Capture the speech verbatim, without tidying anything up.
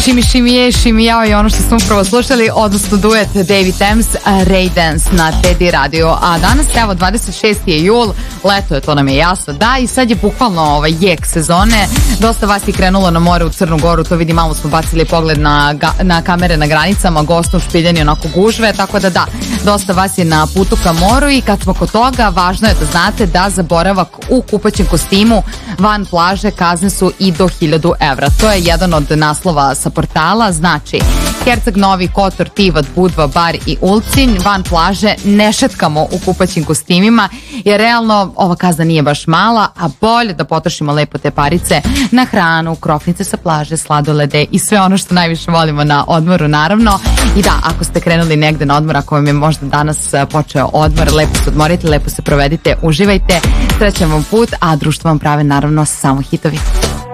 Šimi šimi je, šimi jao i ono što smo upravo slušali, odnosno duet Davy Thames, Ray Dance na Teddy Radio. A danas, evo, dvadeset šesti je jul, leto je, to nam je jasno, da, i sad je bukvalno ovaj jek sezone. Dosta vas je krenulo na more u Crnu Goru, to vidi, malo smo bacili pogled na, na kamere na granicama, gostom špiljeni onako gužve, tako da da, dosta vas je na putu ka moru. I kad smo kod toga, važno je da znate da za boravak u kupaćem kostimu van plaže kazne su i do hiljadu evra. To je jedan od naslova sa portala, znači Herceg Novi, Kotor, Tivat, Budva, Bar i Ulcinj, van plaže ne šetkamo u kupaćim kostimima, jer realno ova kazna nije baš mala, a bolje da potrošimo lepo te parice na hranu, krofnice sa plaže, sladolede i sve ono što najviše volimo na odmoru, naravno. I da, ako ste krenuli negde na odmor, ako vam je možda danas počeo odmor, lepo se odmorite, lepo se provedite, uživajte, srećan vam put, a društvo vam prave naravno samo hitovi.